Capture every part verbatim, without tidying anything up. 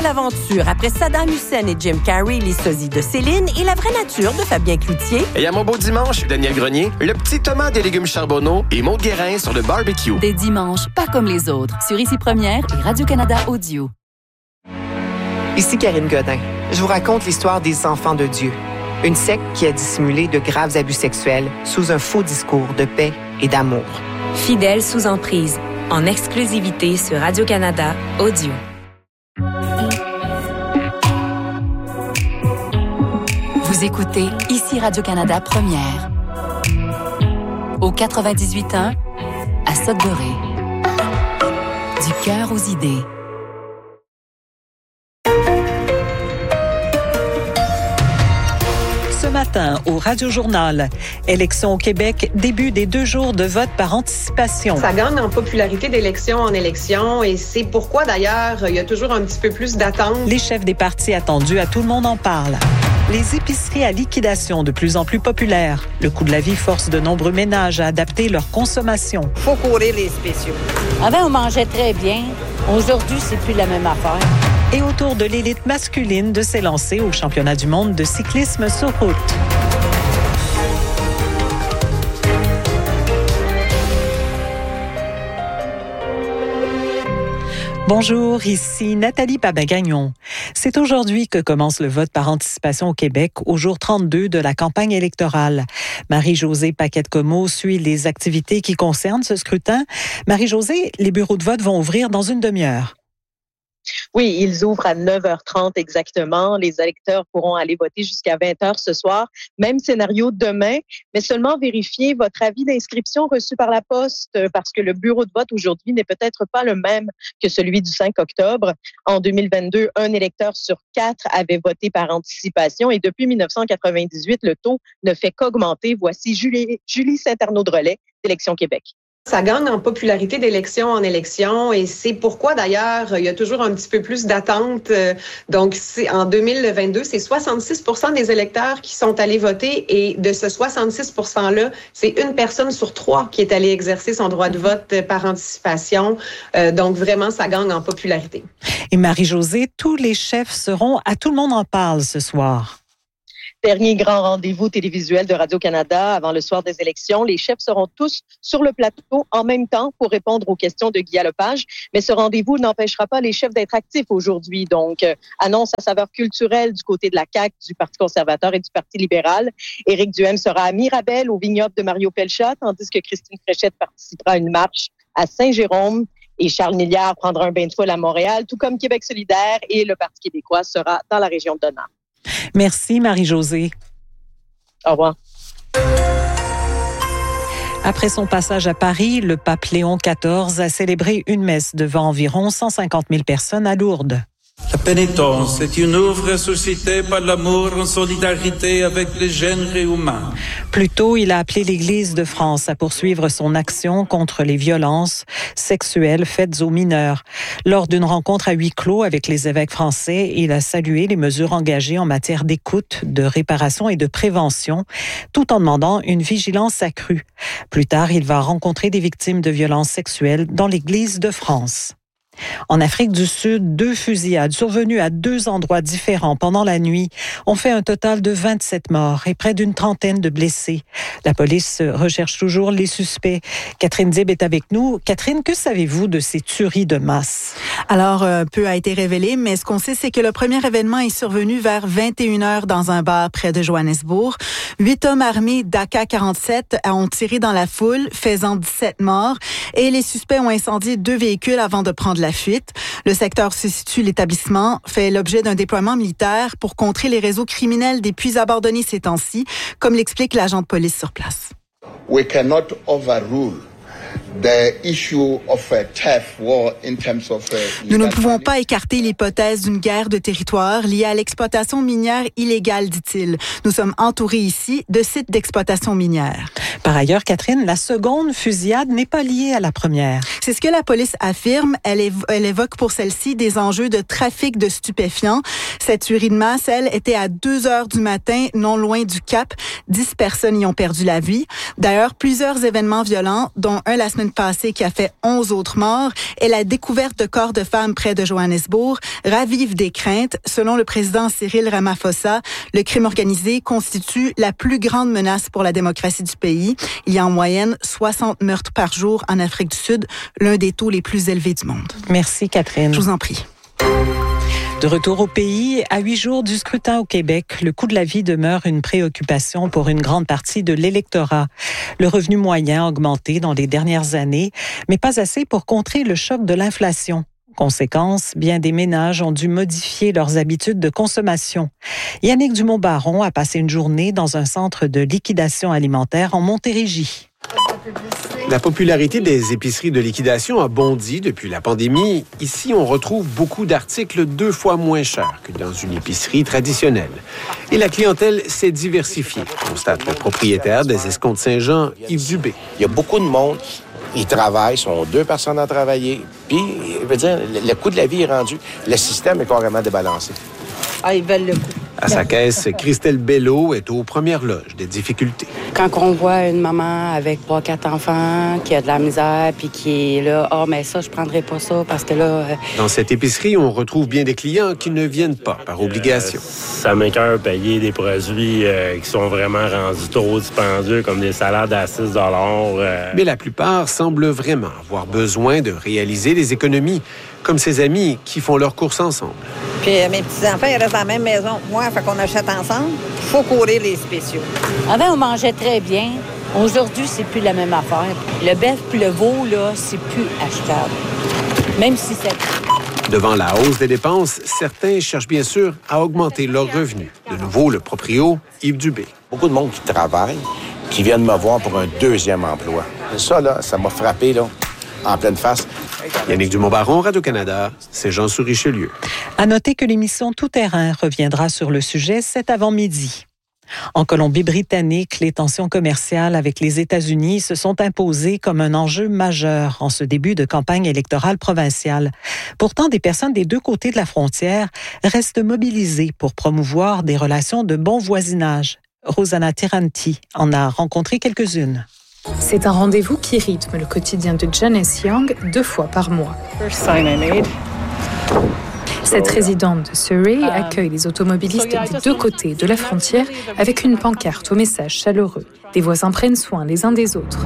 L'aventure après Saddam Hussein et Jim Carrey, les sosies de Céline et la vraie nature de Fabien Cloutier. Et à mon beau dimanche, Daniel Grenier, le petit Thomas des légumes charbonneaux et Maud Guérin sur le barbecue. Des dimanches, pas comme les autres, sur Ici Première et Radio-Canada Audio. Ici Karine Godin. Je vous raconte l'histoire des enfants de Dieu. Une secte qui a dissimulé de graves abus sexuels sous un faux discours de paix et d'amour. Fidèles sous emprise, en exclusivité sur Radio-Canada Audio. Vous écoutez Ici Radio-Canada Première. Au quatre-vingt-dix-huit point un, à Sudbury. Du cœur aux idées. Ce matin, au Radio-Journal, élection au Québec, début des deux jours de vote par anticipation. Ça gagne en popularité d'élection en élection et c'est pourquoi, d'ailleurs, il y a toujours un petit peu plus d'attente. Les chefs des partis attendus, à tout le monde en parle. Les épiceries à liquidation de plus en plus populaires. Le coût de la vie force de nombreux ménages à adapter leur consommation. Faut courir les spéciaux. Avant, on mangeait très bien. Aujourd'hui, c'est plus la même affaire. Et autour de l'élite masculine de s'élancer au championnat du monde de cyclisme sur route. Bonjour, ici Nathalie Pabin-Gagnon. C'est aujourd'hui que commence le vote par anticipation au Québec, au jour trente-deux de la campagne électorale. Marie-Josée Paquette-Comeau suit les activités qui concernent ce scrutin. Marie-Josée, les bureaux de vote vont ouvrir dans une demi-heure. Oui, ils ouvrent à neuf heures trente exactement. Les électeurs pourront aller voter jusqu'à vingt heures ce soir. Même scénario demain, mais seulement vérifier votre avis d'inscription reçu par la poste parce que le bureau de vote aujourd'hui n'est peut-être pas le même que celui du cinq octobre. En deux mille vingt-deux, un électeur sur quatre avait voté par anticipation et depuis dix-neuf cent quatre-vingt-dix-huit, le taux ne fait qu'augmenter. Voici Julie, Julie Saint-Arnaud-Drolet d'Élections Québec. Ça gagne en popularité d'élection en élection et c'est pourquoi, d'ailleurs, il y a toujours un petit peu plus d'attente. Donc, c'est, en deux mille vingt-deux, c'est soixante-six pour cent des électeurs qui sont allés voter et de ce soixante-six pour cent-là, c'est une personne sur trois qui est allée exercer son droit de vote par anticipation. Euh, donc, vraiment, ça gagne en popularité. Et Marie-Josée, tous les chefs seront à Tout le monde en parle ce soir. Dernier grand rendez-vous télévisuel de Radio-Canada avant le soir des élections. Les chefs seront tous sur le plateau en même temps pour répondre aux questions de Guy Lepage. Mais ce rendez-vous n'empêchera pas les chefs d'être actifs aujourd'hui. Donc, euh, annonce à saveur culturelle du côté de la C A Q, du Parti conservateur et du Parti libéral. Éric Duhaime sera à Mirabel, au vignoble de Mario Pelchat, tandis que Christine Fréchette participera à une marche à Saint-Jérôme. Et Charles Milliard prendra un bain de foule à Montréal, tout comme Québec solidaire et le Parti québécois sera dans la région de Donham. Merci, Marie-Josée. Au revoir. Après son passage à Paris, le pape Léon quatorze a célébré une messe devant environ cent cinquante mille personnes à Lourdes. La pénitence est une œuvre suscitée par l'amour en solidarité avec les génères humains. Plus tôt, il a appelé l'Église de France à poursuivre son action contre les violences sexuelles faites aux mineurs. Lors d'une rencontre à huis clos avec les évêques français, il a salué les mesures engagées en matière d'écoute, de réparation et de prévention, tout en demandant une vigilance accrue. Plus tard, il va rencontrer des victimes de violences sexuelles dans l'Église de France. En Afrique du Sud, deux fusillades survenues à deux endroits différents pendant la nuit ont fait un total de vingt-sept morts et près d'une trentaine de blessés. La police recherche toujours les suspects. Catherine Dib est avec nous. Catherine, que savez-vous de ces tueries de masse? Alors, euh, peu a été révélé, mais ce qu'on sait, c'est que le premier événement est survenu vers vingt et une heures dans un bar près de Johannesburg. Huit hommes armés d'A K quarante-sept ont tiré dans la foule, faisant dix-sept morts, et les suspects ont incendié deux véhicules avant de prendre la fuite. Le secteur où se situe l'établissement fait l'objet d'un déploiement militaire pour contrer les réseaux criminels des puits abandonnés ces temps-ci, comme l'explique l'agent de police sur place. We cannot overrule the issue of a turf war in terms of uh, Nous ne pouvons pas écarter l'hypothèse d'une guerre de territoire liée à l'exploitation minière illégale, dit-il. Nous sommes entourés ici de sites d'exploitation minière. Par ailleurs, Catherine, la seconde fusillade n'est pas liée à la première. C'est ce que la police affirme. Elle, évo- elle évoque pour celle-ci des enjeux de trafic de stupéfiants. Cette tuerie de masse, elle, était à deux heures du matin, non loin du Cap. Dix personnes y ont perdu la vie. D'ailleurs, plusieurs événements violents, dont un la semaine passée qui a fait onze autres morts et la découverte de corps de femmes près de Johannesburg ravivent des craintes. Selon le président Cyril Ramaphosa, le crime organisé constitue la plus grande menace pour la démocratie du pays. Il y a en moyenne soixante meurtres par jour en Afrique du Sud, l'un des taux les plus élevés du monde. Merci Catherine. Je vous en prie. De retour au pays, à huit jours du scrutin au Québec, le coût de la vie demeure une préoccupation pour une grande partie de l'électorat. Le revenu moyen a augmenté dans les dernières années, mais pas assez pour contrer le choc de l'inflation. Conséquence, bien des ménages ont dû modifier leurs habitudes de consommation. Yannick Dumont-Baron a passé une journée dans un centre de liquidation alimentaire en Montérégie. La popularité des épiceries de liquidation a bondi depuis la pandémie. Ici, on retrouve beaucoup d'articles deux fois moins chers que dans une épicerie traditionnelle. Et la clientèle s'est diversifiée, constate le propriétaire des Escomptes Saint-Jean, Yves Dubé. Il y a beaucoup de monde. Ils travaillent, sont deux personnes à travailler. Puis, je veux dire, le coût de la vie est rendu. Le système est carrément débalancé. Ah, ils veulent le coup. À sa caisse, Christelle Bello est aux premières loges des difficultés. Quand on voit une maman avec trois, quatre enfants qui a de la misère puis qui est là, « Ah, oh, mais ça, je prendrai pas ça parce que là... Euh... » Dans cette épicerie, on retrouve bien des clients qui ne viennent pas par obligation. Euh, ça m'écoeure payer des produits euh, qui sont vraiment rendus trop dispendieux, comme des salades à six dollars. Euh... Mais la plupart semblent vraiment avoir besoin de réaliser des économies, comme ses amis qui font leurs courses ensemble. Puis euh, mes petits-enfants, ils restent dans la même maison que moi, fait qu'on achète ensemble. Il faut courir les spéciaux. Avant, on mangeait très bien. Aujourd'hui, c'est plus la même affaire. Le bœuf puis le veau, là, c'est plus achetable. Même si c'est... Devant la hausse des dépenses, certains cherchent bien sûr à augmenter leurs revenus. De nouveau, le proprio, Yves Dubé. Beaucoup de monde qui travaille, qui viennent me voir pour un deuxième emploi. Ça, là, ça m'a frappé, là, en pleine face. Yannick Dumont-Baron, Radio-Canada, c'est Jean sur Richelieu. À noter que l'émission Tout terrain reviendra sur le sujet cet avant-midi. En Colombie-Britannique, les tensions commerciales avec les États-Unis se sont imposées comme un enjeu majeur en ce début de campagne électorale provinciale. Pourtant, des personnes des deux côtés de la frontière restent mobilisées pour promouvoir des relations de bon voisinage. Rosanna Tiranti en a rencontré quelques-unes. C'est un rendez-vous qui rythme le quotidien de Janice Young deux fois par mois. Cette résidente de Surrey accueille les automobilistes des deux côtés de la frontière avec une pancarte au message chaleureux. Les voisins prennent soin les uns des autres.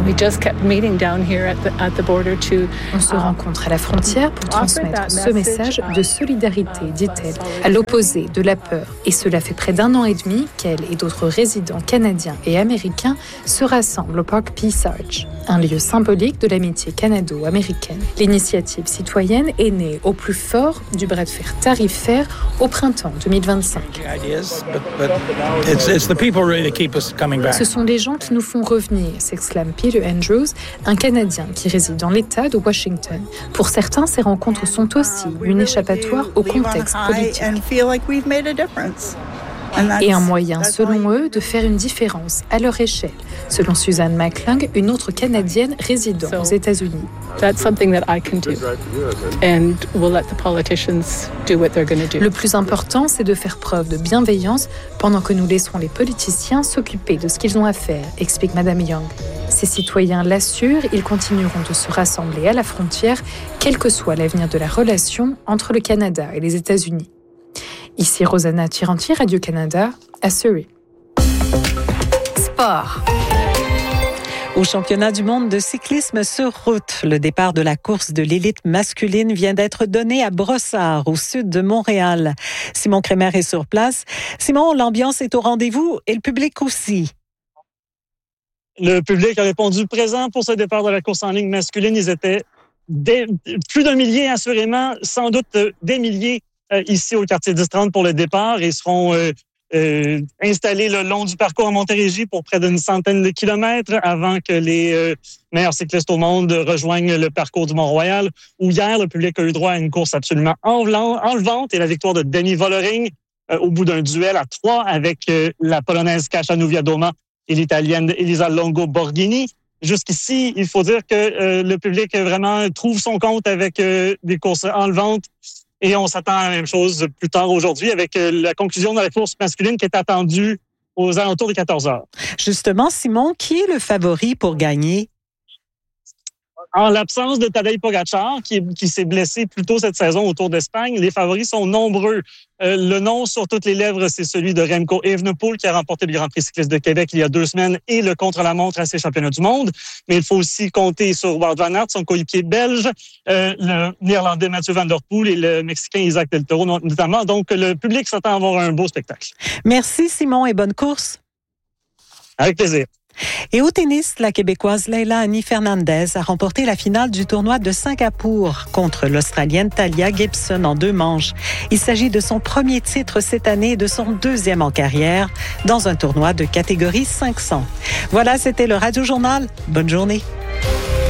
On se rencontre à la frontière pour transmettre ce message de solidarité, dit-elle, à l'opposé de la peur. Et cela fait près d'un an et demi qu'elle et d'autres résidents canadiens et américains se rassemblent au parc Peace Arch, un lieu symbolique de l'amitié canado-américaine. L'initiative citoyenne est née au plus fort du bras de fer tarifaire au printemps deux mille vingt-cinq. Ce sont les gens qui nous font revenir, s'exclame Peter Andrews, un Canadien qui réside dans l'État de Washington. Pour certains, ces rencontres sont aussi une échappatoire au contexte politique. Et un moyen, selon eux, de faire une différence à leur échelle, selon Suzanne McClung, une autre Canadienne résidant aux États-Unis. Le plus important, c'est de faire preuve de bienveillance pendant que nous laisserons les politiciens s'occuper de ce qu'ils ont à faire, explique Madame Young. Ces citoyens l'assurent, ils continueront de se rassembler à la frontière, quel que soit l'avenir de la relation entre le Canada et les États-Unis. Ici Rosanna Tiranti, Radio-Canada, à Surrey. Sport. Au championnat du monde de cyclisme sur route, le départ de la course de l'élite masculine vient d'être donné à Brossard, au sud de Montréal. Simon Crémer est sur place. Simon, l'ambiance est au rendez-vous et le public aussi. Le public a répondu présent pour ce départ de la course en ligne masculine. Ils étaient des, plus d'un millier, assurément, sans doute des milliers euh, ici au quartier dix trente pour le départ. Ils seront euh, euh, installés le long du parcours à Montérégie pour près d'une centaine de kilomètres avant que les euh, meilleurs cyclistes au monde rejoignent le parcours du Mont-Royal, où hier, le public a eu droit à une course absolument enlevante et la victoire de Danny Vollering euh, au bout d'un duel à trois avec euh, la Polonaise Kasia Niewiadoma et l'Italienne Elisa Longo Borghini. Jusqu'ici, il faut dire que euh, le public vraiment trouve son compte avec euh, des courses enlevantes et on s'attend à la même chose plus tard aujourd'hui avec euh, la conclusion de la course masculine qui est attendue aux alentours de quatorze heures. Justement, Simon, qui est le favori pour gagner? En l'absence de Tadej Pogačar, qui, qui s'est blessé plus tôt cette saison au Tour d'Espagne, les favoris sont nombreux. Euh, le nom sur toutes les lèvres, c'est celui de Remco Evenepoel, qui a remporté le Grand Prix cycliste de Québec il y a deux semaines et le contre-la-montre à ses championnats du monde. Mais il faut aussi compter sur Wout van Aert, son coéquipier belge, euh, le Néerlandais Mathieu van der Poel et le Mexicain Isaac Del Toro notamment. Donc, le public s'attend à avoir un beau spectacle. Merci Simon et bonne course. Avec plaisir. Et au tennis, la Québécoise Leila Annie Fernandez a remporté la finale du tournoi de Singapour contre l'Australienne Talia Gibson en deux manches. Il s'agit de son premier titre cette année et de son deuxième en carrière dans un tournoi de catégorie cinq cents. Voilà, c'était le Radio Journal. Bonne journée.